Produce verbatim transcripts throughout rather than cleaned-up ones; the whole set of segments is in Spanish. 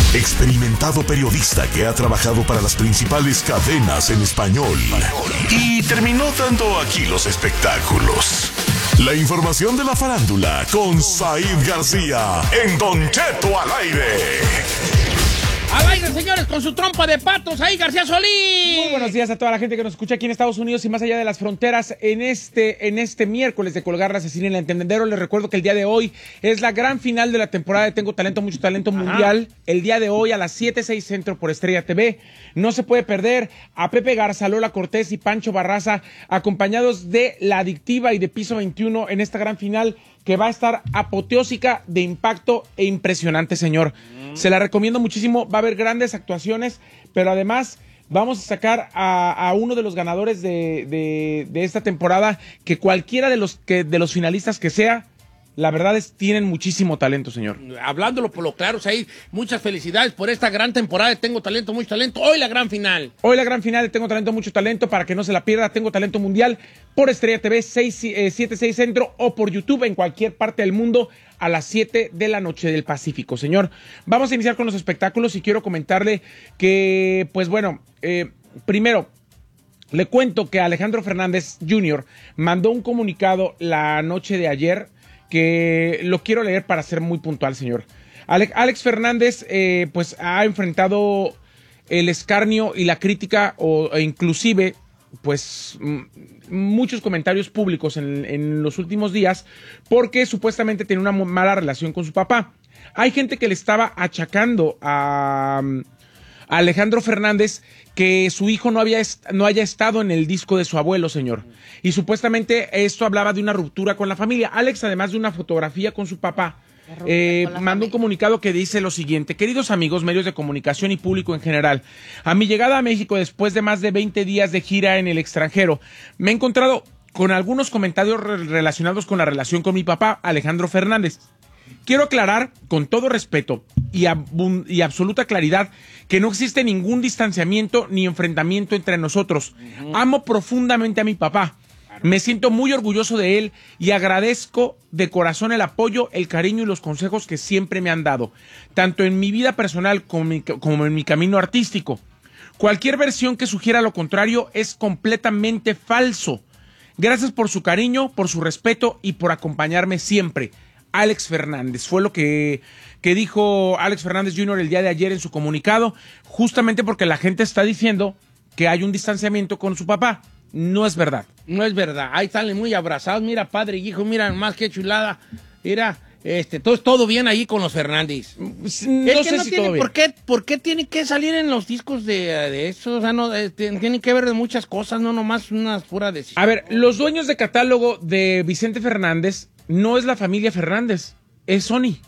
Experimentado periodista que ha trabajado para las principales cadenas en español y terminó dando aquí los espectáculos. La información de la farándula con Said García en Don Cheto al aire. Al aire, señores, con su trompa de patos, ahí García Solís. Muy buenos días a toda la gente que nos escucha aquí en Estados Unidos y más allá de las fronteras en este, en este miércoles de Colgar la Asesina en el Entendedero. Les recuerdo que el día de hoy es la gran final de la temporada de Tengo Talento, Mucho Talento Mundial. Ajá. El día de hoy a las siete, seis Centro por Estrella T V. No se puede perder a Pepe Garza, Lola Cortés y Pancho Barraza, acompañados de La Adictiva y de Piso veintiuno en esta gran final que va a estar apoteósica, de impacto e impresionante, señor. Mm. Se la recomiendo muchísimo. Va a haber grandes actuaciones, pero además vamos a sacar a, a uno de los ganadores de, de, de esta temporada, que cualquiera de los, que, de los finalistas que sea, la verdad es tienen muchísimo talento, señor. Hablándolo por lo claro, Said, muchas felicidades por esta gran temporada de Tengo Talento, Mucho Talento. Hoy la gran final. Hoy la gran final de Tengo Talento, Mucho Talento, para que no se la pierda. Tengo Talento Mundial por Estrella T V, siete, seis Centro, o por YouTube en cualquier parte del mundo a las siete de la noche del Pacífico, señor. Vamos a iniciar con los espectáculos y quiero comentarle que, pues bueno, eh, primero, le cuento que Alejandro Fernández junior mandó un comunicado la noche de ayer que lo quiero leer para ser muy puntual, señor. Alex, Alex Fernández, eh, pues ha enfrentado el escarnio y la crítica, o e inclusive, pues, m- muchos comentarios públicos en, en los últimos días, porque supuestamente tiene una mala relación con su papá. Hay gente que le estaba achacando a, a Alejandro Fernández que su hijo no había est- no haya estado en el disco de su abuelo, señor. Y supuestamente esto hablaba de una ruptura con la familia. Alex, además de una fotografía con su papá, eh, mandó un comunicado que dice lo siguiente: queridos amigos, medios de comunicación y público en general, a mi llegada a México después de más de veinte días de gira en el extranjero, me he encontrado con algunos comentarios re- relacionados con la relación con mi papá, Alejandro Fernández. Quiero aclarar con todo respeto y, abun- y absoluta claridad que no existe ningún distanciamiento ni enfrentamiento entre nosotros. Uh-huh. Amo profundamente a mi papá. Me siento muy orgulloso de él y agradezco de corazón el apoyo, el cariño y los consejos que siempre me han dado, tanto en mi vida personal como, mi, como en mi camino artístico. Cualquier versión que sugiera lo contrario es completamente falso. Gracias por su cariño, por su respeto y por acompañarme siempre. Alex Fernández, fue lo que, que dijo Alex Fernández junior el día de ayer en su comunicado, justamente porque la gente está diciendo que hay un distanciamiento con su papá. No es verdad. No es verdad. Ahí salen muy abrazados. Mira, padre y hijo, mira más que chulada. Mira, este, todo, todo bien ahí con los Fernández. No es sé que no si tiene todo bien. por qué, por qué tiene que salir en los discos de, de eso. O sea, no, eh, tiene que ver de muchas cosas, no nomás unas puras decisiones. A ver, los dueños de catálogo de Vicente Fernández no es la familia Fernández, es Sony.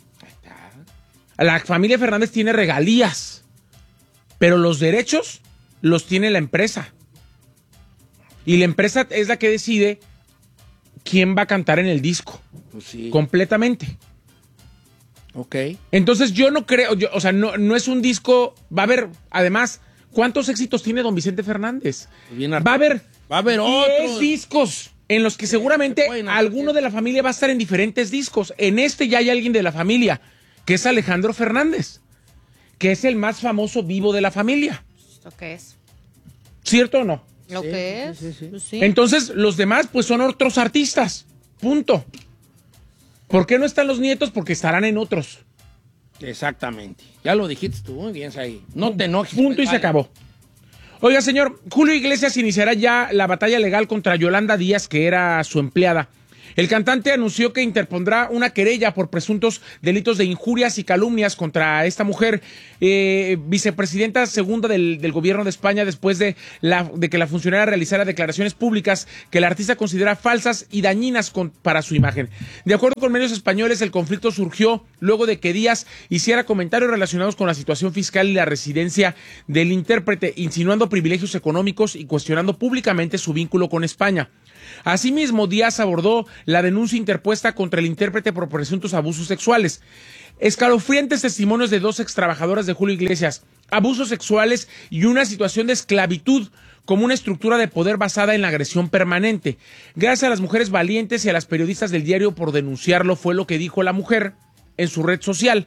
La familia Fernández tiene regalías, pero los derechos los tiene la empresa. Y la empresa es la que decide quién va a cantar en el disco. Pues sí. Completamente. Ok. Entonces yo no creo, yo, o sea, no, no es un disco, va a haber, además, ¿cuántos éxitos tiene don Vicente Fernández? Bien va a haber, va a haber diez otros discos en los que seguramente bueno, alguno de la familia va a estar en diferentes discos. En este ya hay alguien de la familia, que es Alejandro Fernández, que es el más famoso vivo de la familia. ¿Lo que es? ¿Cierto o no? ¿Lo Sí, que es? sí, sí, sí. Pues sí. Entonces, los demás, pues, son otros artistas. Punto. ¿Por qué no están los nietos? Porque estarán en otros. Exactamente. Ya lo dijiste tú, muy bien, ahí. No te enojes. Punto y vale. se acabó. Oiga, señor, Julio Iglesias iniciará ya la batalla legal contra Yolanda Díaz, que era su empleada. El cantante anunció que interpondrá una querella por presuntos delitos de injurias y calumnias contra esta mujer, eh, vicepresidenta segunda del, del gobierno de España, después de, la, de que la funcionaria realizara declaraciones públicas que el artista considera falsas y dañinas con, para su imagen. De acuerdo con medios españoles, el conflicto surgió luego de que Díaz hiciera comentarios relacionados con la situación fiscal y la residencia del intérprete, insinuando privilegios económicos y cuestionando públicamente su vínculo con España. Asimismo, Díaz abordó la denuncia interpuesta contra el intérprete por presuntos abusos sexuales. Escalofriantes testimonios de dos extrabajadoras de Julio Iglesias, abusos sexuales y una situación de esclavitud como una estructura de poder basada en la agresión permanente. Gracias a las mujeres valientes y a las periodistas del diario por denunciarlo, fue lo que dijo la mujer en su red social.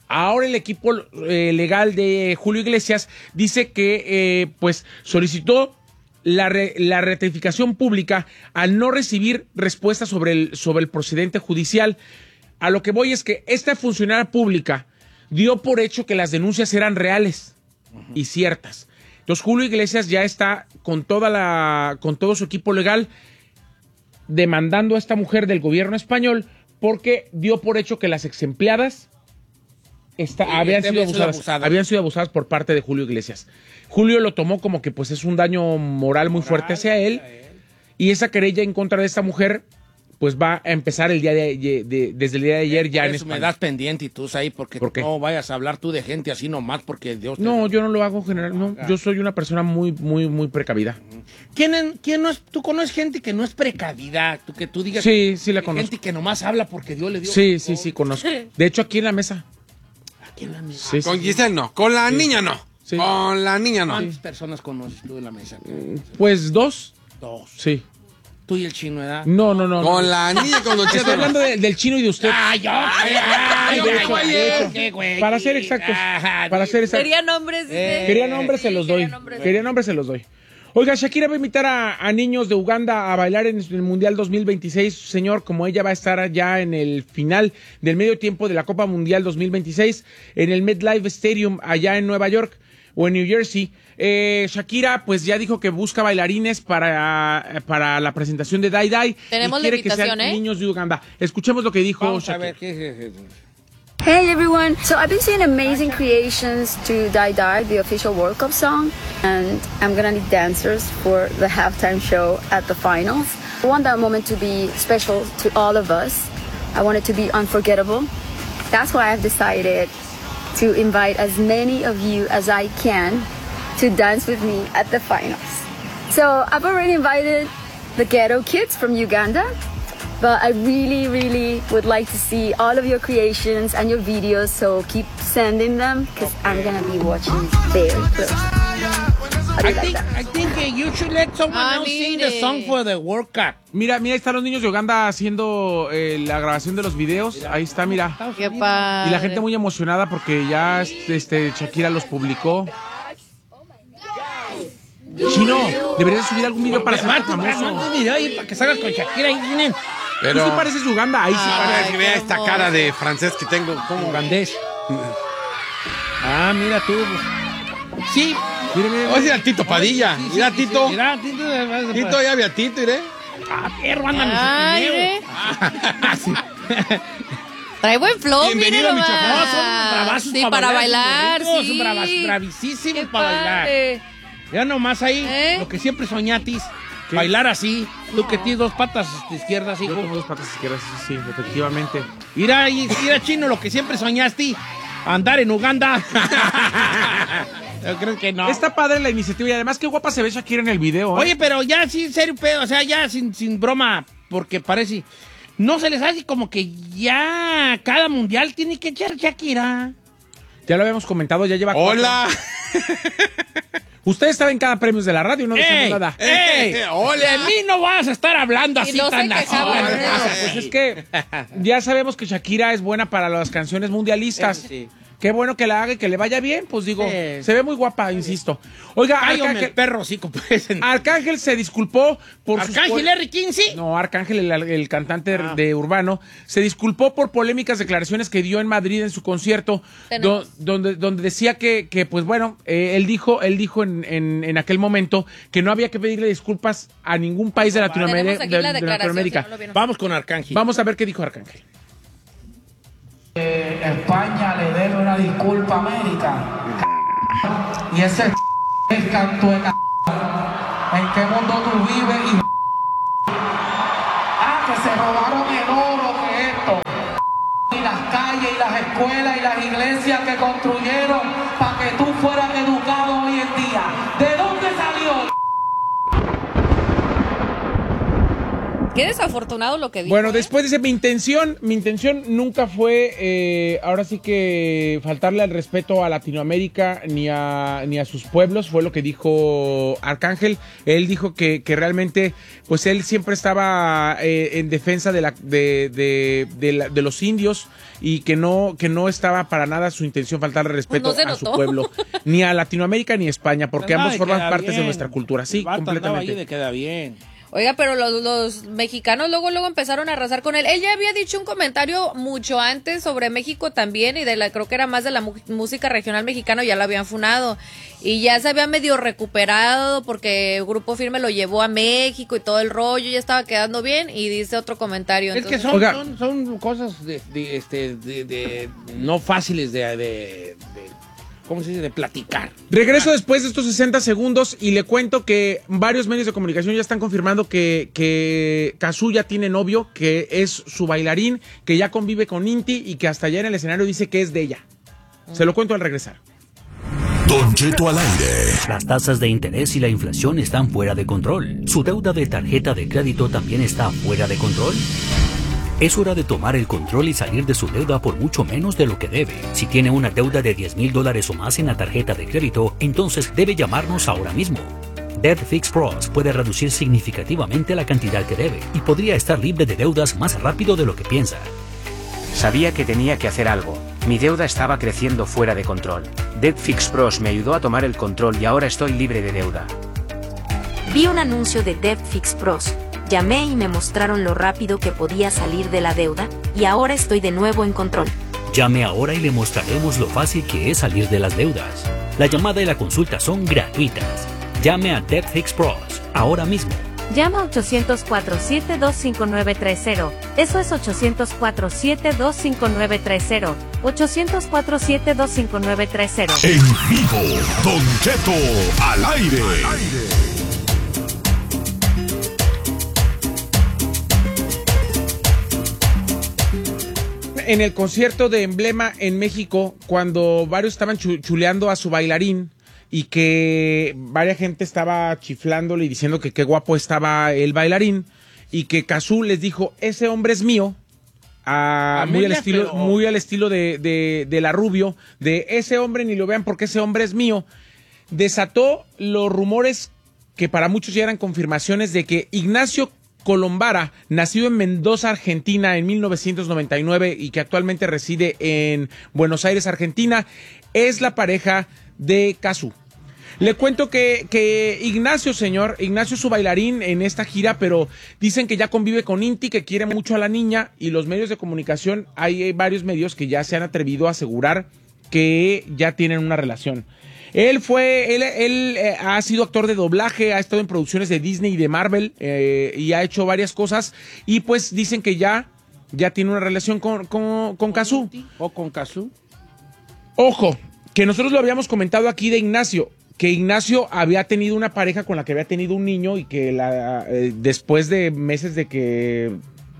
Ahora el equipo eh, legal de Julio Iglesias dice que eh, pues solicitó la, re, la ratificación pública al no recibir respuesta sobre el, sobre el procedente judicial. A lo que voy es que esta funcionaria pública dio por hecho que las denuncias eran reales uh-huh. y ciertas. Entonces Julio Iglesias ya está con toda la, con todo su equipo legal demandando a esta mujer del gobierno español porque dio por hecho que las ex empleadas esta, sí, habían, sido abusadas, sido habían sido abusadas por parte de Julio Iglesias. Julio lo tomó como que pues es un daño moral muy moral, fuerte hacia él, él y esa querella en contra de esta mujer pues va a empezar el día de, de, de desde el día de ayer ya en España. Me das pendiente y tú ahí porque ¿Por no vayas a hablar tú de gente así nomás porque Dios te... No, yo no lo hago general, no, yo soy una persona muy muy muy precavida. ¿Quién, quién no es, tú conoces gente que no es precavida, tú que tú digas? Sí, sí la conozco. Gente que nomás habla porque Dios le dio. Sí, sí, sí conozco. De hecho aquí en la mesa. Aquí en la mesa. Sí, con sí, Giselle sí. no, con la sí. niña no. Sí. Con la niña no. ¿Cuántas sí. personas conoces tú en la mesa? Pues dos. Dos. Sí. ¿Tú y el chino, verdad? No, no, no. Con no. la niña, con Don Cheto. Estoy hablando de, del chino y de usted. ¡Ay, yo! ¡Ay, ay, de hecho, ay, de hecho, qué güey! Para ser exactos. Para ser exactos. Quería nombres. Eh, quería nombres, se los doy. Quería nombres, se los doy. Oiga, Shakira va a invitar a, a niños de Uganda a bailar en el Mundial dos mil veintiséis. Señor, como ella va a estar ya en el final del medio tiempo de la Copa Mundial dos mil veintiséis en el MetLife Stadium allá en Nueva York o en New Jersey. Eh, Shakira pues ya dijo que busca bailarines para, para la presentación de Die Die. Tenemos y quiere la invitación, que sean ¿eh? niños de Uganda. Escuchemos lo que dijo Vamos Shakira. A ver, ¿qué, qué, qué? Hey everyone, so I've been seeing amazing creations to Die Die, the official World Cup song, and I'm gonna need dancers for the halftime show at the finals. I want that moment to be special to all of us. I want it to be unforgettable. That's why I've decided to invite as many of you as I can to dance with me at the finals. So I've already invited the Ghetto Kids from Uganda. But I really, really would like to see all of your creations and your videos, so keep sending them, because okay. I'm going to be watching very close. I, I think, I think uh, you should let someone ah, else sing the song for the World Cup. Mira, mira, ahí están los niños de Uganda haciendo eh, la grabación de los videos. Mira, ahí está, mira. Qué padre. Y la gente muy emocionada porque ya este, Shakira los publicó. Chino, deberías subir algún video para ser famoso. No, no, video ahí para que salgas con Shakira ahí tienen. Pero tú sí pareces Uganda, ahí sí parece. Que vea esta cara de francés que tengo. Como ugandés. Ah, mira tú. Sí. Mira, mira. Oye, mira Tito Padilla. Sí, sí, mira, sí, Tito. Sí, mira, Tito. Tito, ya vi a Tito, iré. Ah, perro, andan en su ah, sí. Trae buen flow, bienvenido, mi chafón. No, son bravazos sí, para, para bailar. bailar, sí. Son bravas, bravísimos Qué para padre. bailar. Ya nomás ahí, ¿Eh? Lo que siempre soñatis. ¿Qué? Bailar así. Tú que tienes dos patas izquierdas, hijo. Yo tengo dos patas izquierdas, sí, sí, efectivamente. Mira, mira, Chino, lo que siempre soñaste. Andar en Uganda. Yo creo que no. Está padre la iniciativa y además qué guapa se ve Shakira en el video. ¿eh? Oye, pero ya sí, en serio, pedo, o sea, ya sin, sin broma, porque parece... No se les hace como que ya cada mundial tiene que echar Shakira. Ya lo habíamos comentado, ya lleva... ¡Hola! Ustedes saben cada premio de la radio, no decimos ¡Ey! nada. ¡Ey! ¡Hola! De mí no vas a estar hablando así no tan así. Pues es que ya sabemos que Shakira es buena para las canciones mundialistas. Sí, sí. Qué bueno que la haga y que le vaya bien, pues digo, sí. Se ve muy guapa, insisto. Oiga, Ay, Arcángel, el perro, sí, pues. Arcángel se disculpó por ¿Arcángel R quince? No, Arcángel, el, el cantante ah. de Urbano, se disculpó por polémicas declaraciones que dio en Madrid en su concierto, do, donde, donde decía que, que pues bueno, eh, él dijo, él dijo en, en, en aquel momento que no había que pedirle disculpas a ningún país de Latinoamérica. De, de Latinoamérica. Si no Vamos con Arcángel. Vamos a ver qué dijo Arcángel. Eh, España le debe una disculpa a América y ese es canto de c***. ¿En qué mundo tú vives? Y... ah, que se robaron el oro, que esto y las calles y las escuelas y las iglesias que construyeron para que tú fueras educado hoy en día. ¿De dónde salió? Qué desafortunado lo que dijo. Bueno, ¿eh? después dice, mi intención, mi intención nunca fue, eh, ahora sí que faltarle al respeto a Latinoamérica ni a, ni a sus pueblos, fue lo que dijo Arcángel. Él dijo que, que realmente, pues él siempre estaba eh, en defensa de, la, de, de, de, la, de los indios y que no, que no estaba para nada su intención faltarle respeto Pues no se a su notó. pueblo, ni a Latinoamérica ni a España, porque Andaba ambos de forman queda partes bien. de nuestra cultura. Sí, El vato andaba completamente. ahí de queda bien. Oiga, pero los, los mexicanos luego luego empezaron a arrasar con él. Él ya había dicho un comentario mucho antes sobre México también y de la creo que era más de la mu- música regional mexicana, ya lo habían funado y ya se había medio recuperado porque Grupo Firme lo llevó a México y todo el rollo, ya estaba quedando bien y dice otro comentario. Es que entonces- son, Oiga. son, son cosas de, de, este, de, de no fáciles de, de, de, ¿cómo se dice? De platicar. Regreso después de estos sesenta segundos y le cuento que varios medios de comunicación ya están confirmando que, que Cazzu ya tiene novio, que es su bailarín, que ya convive con Inti y que hasta allá en el escenario dice que es de ella. Se lo cuento al regresar. Don Cheto al aire. Las tasas de interés y la inflación están fuera de control. ¿Su deuda de tarjeta de crédito también está fuera de control? Es hora de tomar el control y salir de su deuda por mucho menos de lo que debe. Si tiene una deuda de diez mil dólares o más en la tarjeta de crédito, entonces debe llamarnos ahora mismo. Debt Fix Pros puede reducir significativamente la cantidad que debe y podría estar libre de deudas más rápido de lo que piensa. Sabía que tenía que hacer algo. Mi deuda estaba creciendo fuera de control. Debt Fix Pros me ayudó a tomar el control y ahora estoy libre de deuda. Vi un anuncio de Debt Fix Pros. Llamé y me mostraron lo rápido que podía salir de la deuda, y ahora estoy de nuevo en control. Llame ahora y le mostraremos lo fácil que es salir de las deudas. La llamada y la consulta son gratuitas. Llame a Debt Fix Pros ahora mismo. Llama a ochocientos cuatro siete dos cinco nueve tres cero. Eso es ochocientos cuatro siete dos cinco nueve tres cero. ochocientos cuatro siete dos cinco nueve tres cero. En vivo, Don Cheto al aire. En el concierto de Emblema en México, cuando varios estaban chu- chuleando a su bailarín y que varias gente estaba chiflándole y diciendo que qué guapo estaba el bailarín y que Cazzu les dijo, ese hombre es mío, a, muy, al Amelia, estilo, pero- muy al estilo de, de, de la Rubio, de ese hombre ni lo vean porque ese hombre es mío, desató los rumores que para muchos ya eran confirmaciones de que Ignacio Colombara, nacido en Mendoza, Argentina, en mil novecientos noventa y nueve y que actualmente reside en Buenos Aires, Argentina, es la pareja de Cazzu. Le cuento que, que Ignacio, señor, Ignacio es su bailarín en esta gira, pero dicen que ya convive con Inti, que quiere mucho a la niña, y los medios de comunicación, hay varios medios que ya se han atrevido a asegurar que ya tienen una relación. Él fue, él, él eh, ha sido actor de doblaje, ha estado en producciones de Disney y de Marvel eh, y ha hecho varias cosas y pues dicen que ya, ya tiene una relación con, con, con Cazzu. ¿O con Cazzu? Ojo, que nosotros lo habíamos comentado aquí de Ignacio, que Ignacio había tenido una pareja con la que había tenido un niño y que la, eh, después de meses de que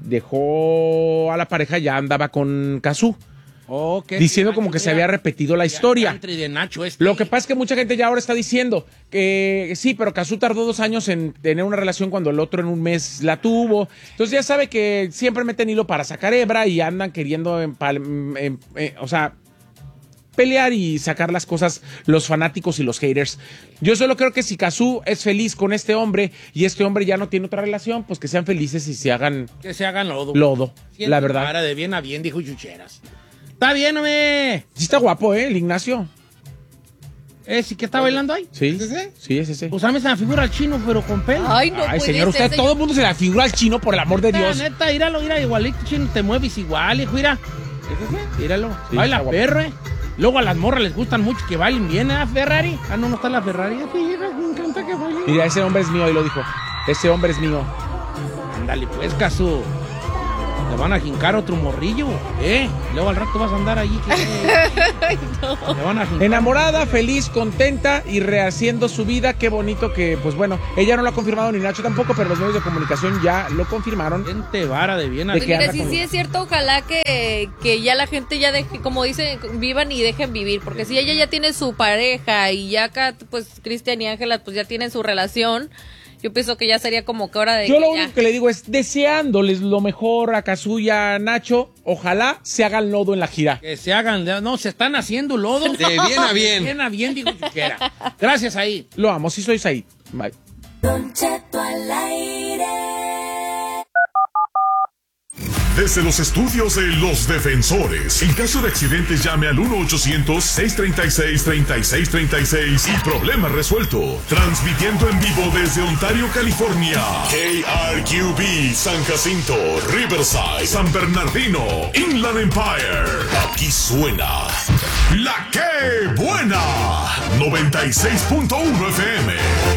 dejó a la pareja ya andaba con Cazzu. Oh, ¿qué? Diciendo como que se había repetido la historia. Country de Nacho este. Lo que pasa es que mucha gente ya ahora está diciendo que sí, pero Cazzu tardó dos años en tener una relación cuando el otro en un mes la tuvo. Entonces ya sabe que siempre meten hilo para sacar hebra y andan queriendo, empal- em- em- eh, o sea, pelear y sacar las cosas los fanáticos y los haters. Yo solo creo que si Cazzu es feliz con este hombre y este hombre ya no tiene otra relación, pues que sean felices y se hagan Que se hagan lodo. lodo, Siente la verdad. Para de bien a bien, dijo Chucheras. Está bien, hombre. Sí está guapo, ¿eh? El Ignacio. ¿Eh, sí que está bailando ahí? Sí. ¿Es ese? Sí, es ese. Pues a mí se me figura el chino, pero con pelo. Ay, no Ay, puede señor, ser, usted, todo el mundo se la figura al chino, por el amor de Neta, Dios. neta, míralo, mira, igualito, chino, te mueves igual, hijo, mira. ¿Es ese? Míralo. Sí, Baila está guapo. perro, eh. Luego a las morras les gustan mucho que bailen bien, ¿eh? Ferrari. Ah, no, no está la Ferrari. Sí, me encanta que bailen. Mira, ese hombre es mío, ahí lo dijo. Ese hombre es mío. Ándale, pues, Cazzu. Te van a jincar otro morrillo, ¿eh? Luego al rato vas a andar allí. Que... Ay, no. Te van a jincar. Enamorada, feliz, contenta y rehaciendo su vida. Qué bonito que, pues bueno, ella no lo ha confirmado ni Nacho tampoco, pero los medios de comunicación ya lo confirmaron. Gente vara de bien. ¿De Pues qué mira, anda sí, con- sí es cierto, ojalá que, que ya la gente ya deje, como dicen, vivan y dejen vivir, porque si ella ya tiene su pareja y ya acá, pues Cristian y Ángela, pues ya tienen su relación, Yo pienso que ya sería como que hora de Yo que lo ya. único que le digo es deseándoles lo mejor a Kazuya, Nacho. Ojalá se hagan lodo en la gira. Que se hagan, no, se están haciendo lodo. De bien a bien. De bien a bien, digo yo quiera. Gracias, ahí. Lo amo, sí soy Said. Bye. Don Cheto al aire. Desde los estudios de Los Defensores, en caso de accidentes llame al uno ochocientos, seiscientos treinta y seis, treinta y seis treinta y seis y problema resuelto. Transmitiendo en vivo desde Ontario, California. K R Q B, San Jacinto, Riverside, San Bernardino, Inland Empire. Aquí suena La Que Buena, noventa y seis punto uno F M.